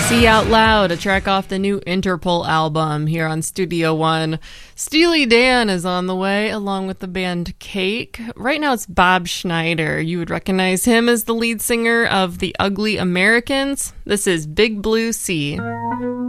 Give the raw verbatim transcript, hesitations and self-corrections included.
See Out Loud, a track off the new Interpol album here on Studio One. Steely Dan is on the way, along with the band Cake. Right now it's Bob Schneider. You would recognize him as the lead singer of The Ugly Americans. This is Big Blue Sea.